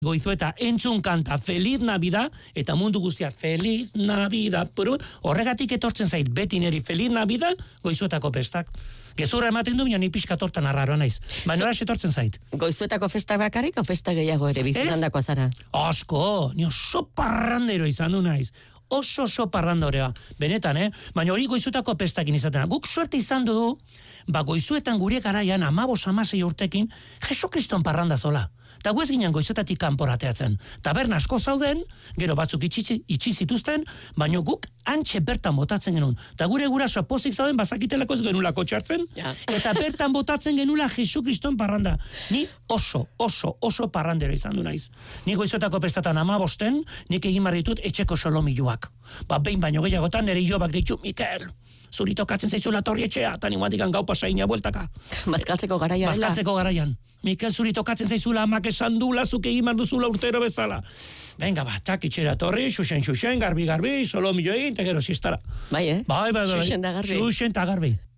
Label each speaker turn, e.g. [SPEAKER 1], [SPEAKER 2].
[SPEAKER 1] Goizueta entzun kanta Feliz Navidad eta mundu guztia Feliz Navidad. Horregatik etortzen zait beti neri Feliz Navidad Goizuetako festak. Gezurra ematen du, ni pixka tortan arraroa naiz. Baina horaz etortzen zait.
[SPEAKER 2] Goizuetako festa bakarrik o festa gehiago ere bizitandako zara?
[SPEAKER 1] Asko, ni oso parrandero izan du naiz. Oso parrandorea. Benetan, Baina hori Goizuetako pestakin izaten. Guk suerte izan du, Goizuetan gure garaian 15-16 urtekin Jesukriston parranda zola. Eta guez ginen Goizuetatik kanporateatzen. Taberna asko zauden, gero batzuk itxi zituzten, baina guk antxe bertan botatzen genuen. Eta gure guraso pozik zauden bazakitelako ez genulako txartzen, eta bertan botatzen genula Jesukriston parranda. Ni oso parrandero izan du naiz. Ni Goizuetako pestatan 15, nik egin behar ditut etxeko solomiluak. Behin baino gehiagotan nire ilobak ditu, Mikel, zuri tokatzen zaizula torri etxea, eta nimatikan gau pasaina bueltaka.
[SPEAKER 2] Bazkaltzeko garaian.
[SPEAKER 1] Bazkaltzeko garaian. Mikel, zuri tokatzen zaizula, amak esan dula, zuk egin behar duzula urtero bezala. Venga, tak, itxera torri, xuxen, garbi, solomillo egin, eta gero sistara.
[SPEAKER 2] Bai,
[SPEAKER 1] Bai.
[SPEAKER 2] Xuxen da garbi.
[SPEAKER 1] Xuxen da garbi.